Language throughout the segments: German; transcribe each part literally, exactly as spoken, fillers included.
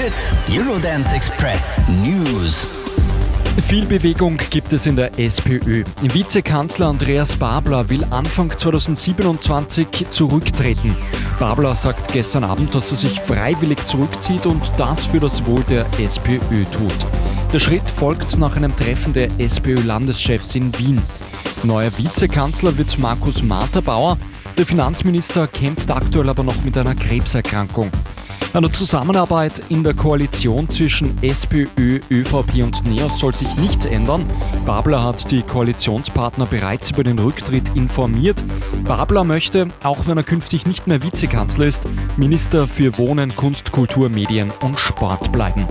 Hit Eurodance Express News. Viel Bewegung gibt es in der SPÖ. Vizekanzler Andreas Babler will Anfang zweitausendsiebenundzwanzig zurücktreten. Babler sagt gestern Abend, dass er sich freiwillig zurückzieht und das für das Wohl der SPÖ tut. Der Schritt folgt nach einem Treffen der SPÖ-Landeschefs in Wien. Neuer Vizekanzler wird Markus Marter-Bauer. Der Finanzminister kämpft aktuell aber noch mit einer Krebserkrankung. An der Zusammenarbeit in der Koalition zwischen SPÖ, ÖVP und NEOS soll sich nichts ändern. Babler hat die Koalitionspartner bereits über den Rücktritt informiert. Babler möchte, auch wenn er künftig nicht mehr Vizekanzler ist, Minister für Wohnen, Kunst, Kultur, Medien und Sport bleiben.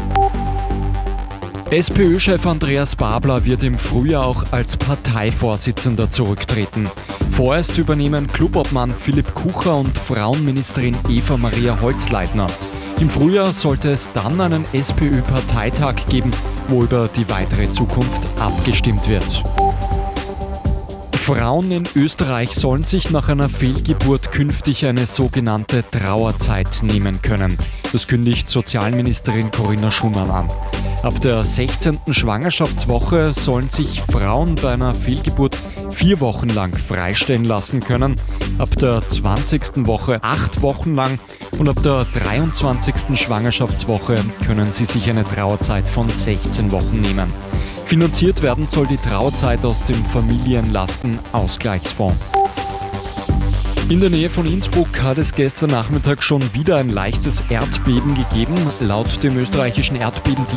SPÖ-Chef Andreas Babler wird im Frühjahr auch als Parteivorsitzender zurücktreten. Vorerst übernehmen Clubobmann Philipp Kucher und Frauenministerin Eva Maria Holzleitner. Im Frühjahr sollte es dann einen SPÖ-Parteitag geben, wo über die weitere Zukunft abgestimmt wird. Frauen in Österreich sollen sich nach einer Fehlgeburt künftig eine sogenannte Trauerzeit nehmen können. Das kündigt Sozialministerin Corinna Schumann an. Ab der sechzehnten Schwangerschaftswoche sollen sich Frauen bei einer Fehlgeburt vier Wochen lang freistellen lassen können, ab der zwanzigsten Woche acht Wochen lang und ab der dreiundzwanzigsten Schwangerschaftswoche können sie sich eine Trauerzeit von sechzehn Wochen nehmen. Finanziert werden soll die Trauerzeit aus dem Familienlastenausgleichsfonds. In der Nähe von Innsbruck hat es gestern Nachmittag schon wieder ein leichtes Erdbeben gegeben. Laut dem österreichischen Erdbeben